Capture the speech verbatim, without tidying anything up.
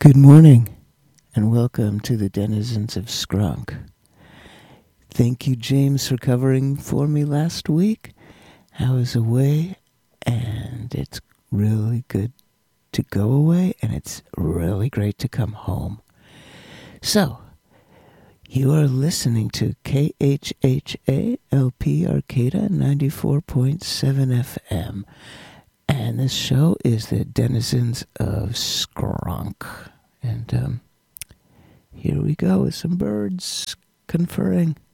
Good morning, and welcome to the denizens of Skronk. Thank you, James, for covering for me last week. I was away, and it's really good to go away, and it's really great to come home. So, you are listening to K H H A L P Arcata ninety-four point seven F M, and this show is the Denizens of Skronk. And um, here we go with some birds conferring.